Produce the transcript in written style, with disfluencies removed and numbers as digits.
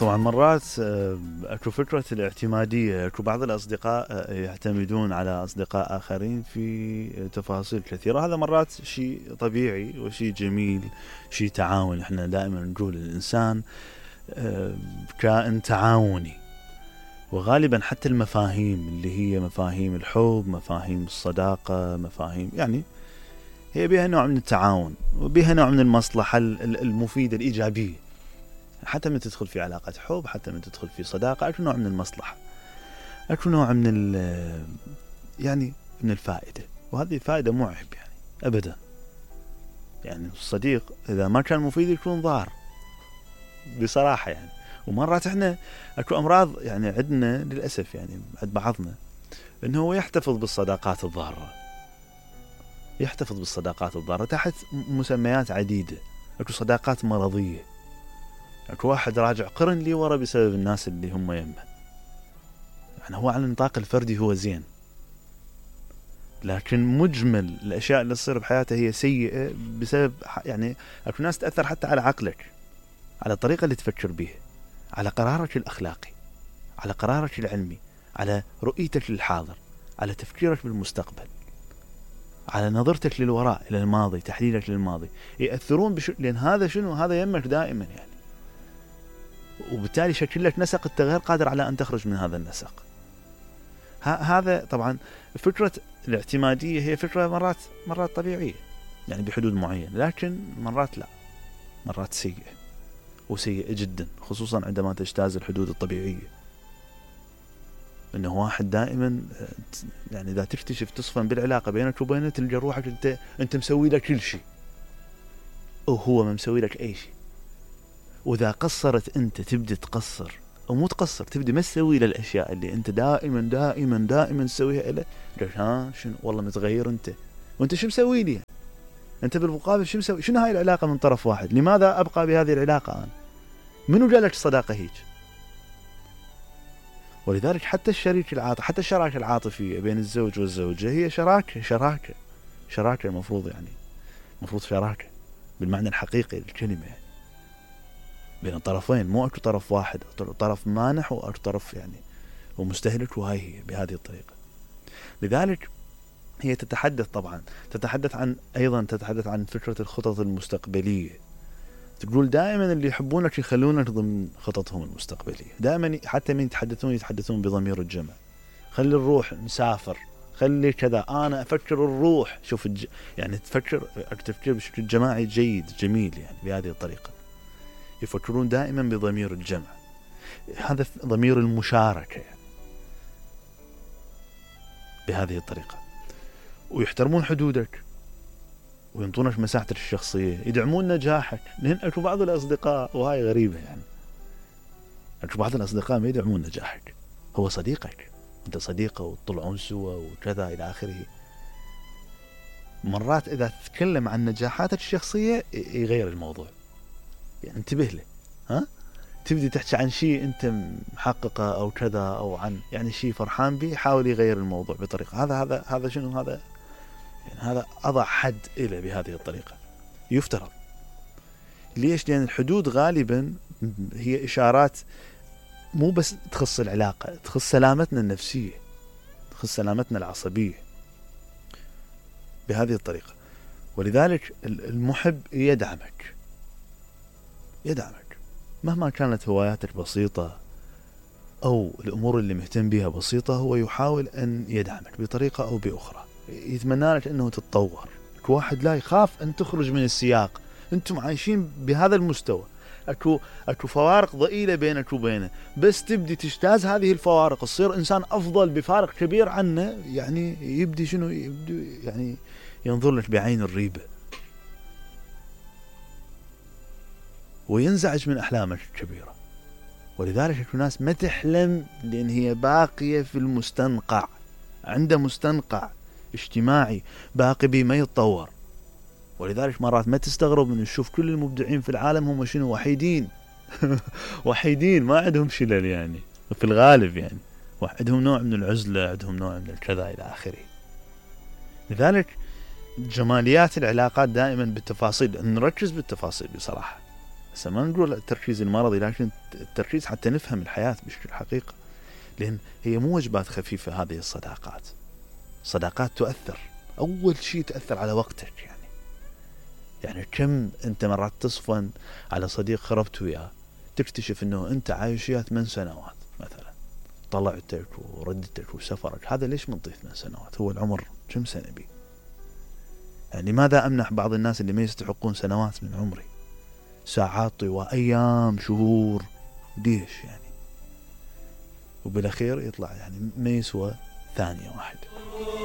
طبعا مرات اكو فكرة الاعتمادية. اكو بعض الأصدقاء يعتمدون على أصدقاء آخرين في تفاصيل كثيرة. هذا مرات شيء طبيعي وشيء جميل، شيء تعاون. احنا دائما نقول الإنسان كائن تعاوني، وغالبا حتى المفاهيم اللي هي مفاهيم الحب، مفاهيم الصداقة، مفاهيم يعني هي بها نوع من التعاون وبها نوع من المصلحة المفيدة الإيجابية. حتى من تدخل في علاقة حب، حتى من تدخل في صداقة، أكو نوع من المصلحة، أكو نوع من يعني من الفائدة، وهذه فائدة مو عيب يعني أبدا. يعني الصديق إذا ما كان مفيد يكون ضار بصراحة يعني. ومرات إحنا أكو أمراض يعني عندنا للأسف يعني عند بعضنا إنه هو يحتفظ بالصداقات الضارة، يحتفظ بالصداقات الضارة تحت مسميات عديدة. أكو صداقات مرضية، أكو واحد راجع قرن لي ورا بسبب الناس اللي هم يمه. يعني هو على النطاق الفردي هو زين، لكن مجمل الأشياء اللي تصير بحياته هي سيئة بسبب يعني أكو ناس تأثر حتى على عقلك، على الطريقة اللي تفكر بيها، على قرارك الأخلاقي، على قرارك العلمي، على رؤيتك للحاضر، على تفكيرك بالمستقبل، على نظرتك للوراء إلى الماضي، تحليلك للماضي. يأثرون لأن هذا شنو؟ هذا يمك دائما يعني، وبالتالي شكل لك نسق أنت غير قادر على أن تخرج من هذا النسق. هذا طبعا فكرة الاعتمادية هي فكرة مرات طبيعية يعني بحدود معينة، لكن مرات لا، مرات سيئة وسيئة جدا، خصوصا عندما تجتاز الحدود الطبيعية. إنه واحد دائما يعني إذا تكتشف تصفن بالعلاقة بينك وبينه تلقى روحك أنت مسوي لك كل شيء وهو ما مسوي لك أي شيء. وإذا قصرت أنت تبدأ تقصر، أو مو تقصر، تبدأ ما تسوي له الأشياء اللي أنت دائما دائما دائما تسويها له. ليش؟ ها شنو والله متغير أنت، وأنت شو مسوي لي؟ أنت بالمقابل شو مسوي؟ شنو هاي العلاقة من طرف واحد؟ لماذا أبقى بهذه العلاقة أنا؟ منو جالك الصداقة هيك؟ ولذلك حتى الشريك العاطفي، حتى الشراكة العاطفية بين الزوج والزوجة هي شراكة المفروض يعني، مفروض شراكة بالمعنى الحقيقي للكلمة يعني بين الطرفين، مو أكو طرف واحد، طرف مانح وأكو طرف يعني ومستهلك، وهاي هي بهذه الطريقة. لذلك هي تتحدث عن فكرة الخطط المستقبلية. تقول دائما اللي يحبونك يخلونك ضمن خططهم المستقبلية. دائما حتى من يتحدثون بضمير الجمع. خلي الروح نسافر، خلي كذا، أنا أفكر الروح. شوف يعني التفكير بشكل جماعي جيد جميل يعني بهذه الطريقة. يفكرون دائما بضمير الجمع، هذا ضمير المشاركة يعني بهذه الطريقة. ويحترمون حدودك وينطونك مساحتك الشخصية، يدعمون نجاحك. لأن أكو بعض الأصدقاء، وهاي غريبة يعني، أكو بعض الأصدقاء ما يدعمون نجاحك. هو صديقك، أنت صديقه وتطلعون سوا وكذا إلى آخره. مرات إذا تتكلم عن نجاحاتك الشخصية يغير الموضوع يعني، انتبه له. ها تبدي تحكي عن شيء أنت محققه أو كذا، أو عن يعني شيء فرحان به، حاول يغير الموضوع بطريقة هذا شنو هذا يعني، هذا أضع حد إلى بهذه الطريقة يفترض. ليش؟ لأن الحدود غالبا هي إشارات مو بس تخص العلاقة، تخص سلامتنا النفسية، تخص سلامتنا العصبية بهذه الطريقة. ولذلك المحب يدعمك مهما كانت هواياتك بسيطة أو الأمور اللي مهتم بها بسيطة، هو يحاول أن يدعمك بطريقة أو بأخرى، يتمنى لك أنه تتطور. واحد لا يخاف أن تخرج من السياق، أنتم عايشين بهذا المستوى، أكو فوارق ضئيلة بينك وبينه، بس تبدي تجتاز هذه الفوارق، تصير إنسان أفضل بفارق كبير عنه، يعني يبدي يعني ينظر لك بعين الريبة وينزعج من أحلامك الكبيرة. ولذلك أكو ناس ما تحلم لأن هي باقية في المستنقع، عنده مستنقع اجتماعي باقي بيه ما يتطور. ولذلك مرات ما تستغرب من نشوف كل المبدعين في العالم هم شنو؟ وحيدين وحيدين، ما عندهم شلل يعني في الغالب يعني، عندهم نوع من العزلة، عندهم نوع من الكذا إلى آخره. لذلك جماليات العلاقات دائما بالتفاصيل، نركز بالتفاصيل بصراحة. هسه ما نقول التركيز المرضي، لكن التركيز حتى نفهم الحياة بشكل حقيقة. لأن هي مو وجبات خفيفة هذه الصداقات. صداقات تؤثر، أول شيء تأثر على وقتك. يعني كم أنت مرات تصفن على صديق خربت وياه، تكتشف أنه أنت عايش وياه 8 سنوات مثلا، طلعتك وردتك وسفرك، هذا ليش منطي 8 سنوات؟ هو العمر كم سنة بي؟ يعني لماذا أمنح بعض الناس اللي ما يستحقون سنوات من عمري ساعات طوى، أيام، شهور، ليش يعني؟ وبالأخير يطلع يعني ما يسوى ثانية واحدة.